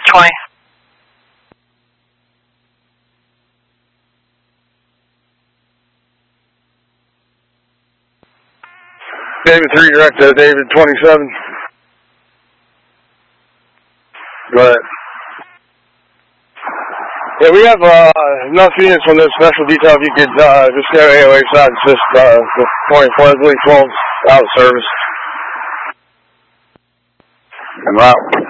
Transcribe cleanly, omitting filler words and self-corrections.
20. David 3, direct to David 27. Go ahead. Yeah, we have enough units on this special detail. If you could just go to AOA side, it's just the 24, I believe 12 out of service. En route.